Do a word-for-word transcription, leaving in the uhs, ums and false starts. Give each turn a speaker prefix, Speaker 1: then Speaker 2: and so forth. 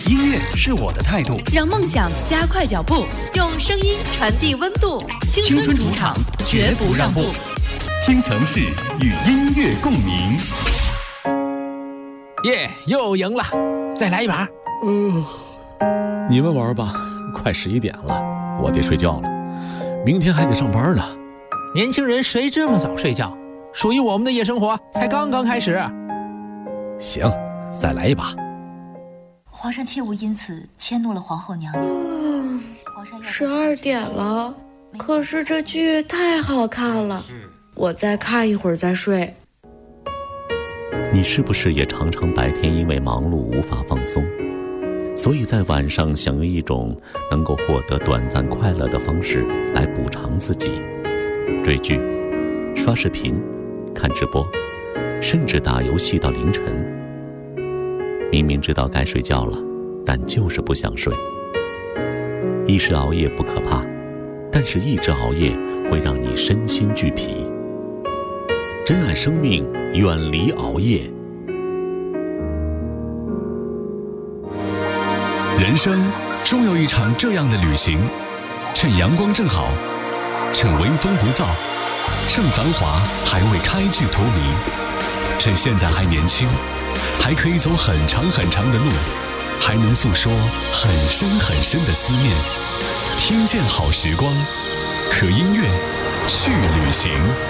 Speaker 1: 音乐是我的态度，
Speaker 2: 让梦想加快脚步，
Speaker 3: 用声音传递温度。
Speaker 2: 青春主场，绝不让步。
Speaker 1: 京城市与音乐共鸣。
Speaker 4: 耶，又赢了，再来一把。
Speaker 5: 嗯、呃，你们玩吧，快十一点了，我得睡觉了，明天还得上班呢。
Speaker 4: 年轻人谁这么早睡觉？属于我们的夜生活才刚刚开始。
Speaker 5: 行，再来一把。
Speaker 6: 皇上切勿因此迁怒了皇后娘娘。
Speaker 7: 嗯，十二点了，可是这剧太好看了，我再看一会儿再睡。
Speaker 8: 你是不是也常常白天因为忙碌无法放松，所以在晚上想用一种能够获得短暂快乐的方式来补偿自己？追剧、刷视频、看直播，甚至打游戏到凌晨。明明知道该睡觉了，但就是不想睡。一时熬夜不可怕，但是一直熬夜会让你身心俱疲。珍爱生命，远离熬夜。
Speaker 9: 人生终有一场这样的旅行，趁阳光正好，趁微风不燥，趁繁华还未开至荼蘼，趁现在还年轻，还可以走很长很长的路，还能诉说很深很深的思念。听见好时光，和音乐去旅行。